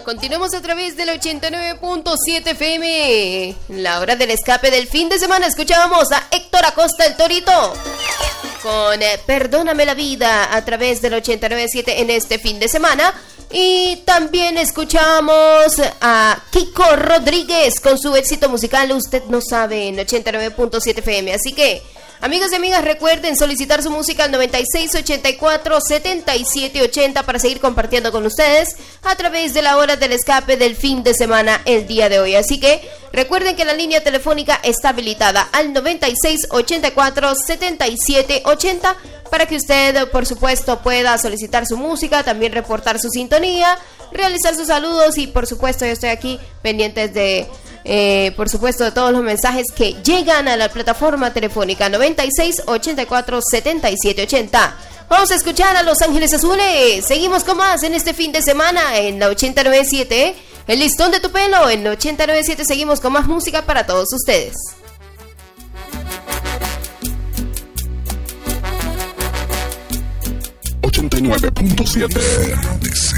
Continuamos a través del 89.7 FM. La hora del escape del fin de semana. Escuchábamos a Héctor Acosta, el Torito, con Perdóname la vida a través del 89.7 en este fin de semana. Y también escuchamos a Kiko Rodríguez con su éxito musical Usted no sabe en 89.7 FM. Así que, amigos y amigas, recuerden solicitar su música al 9684-7780 para seguir compartiendo con ustedes a través de la hora del escape del fin de semana el día de hoy. Así que recuerden que la línea telefónica está habilitada al 9684-7780 para que usted, por supuesto, pueda solicitar su música, también reportar su sintonía, realizar sus saludos y, por supuesto, yo estoy aquí pendientes de... por supuesto, de todos los mensajes que llegan a la plataforma telefónica 9684-7780. Vamos a escuchar a Los Ángeles Azules. Seguimos con más en este fin de semana en la 89.7. El listón de tu pelo en 89.7. Seguimos con más música para todos ustedes. 89.7.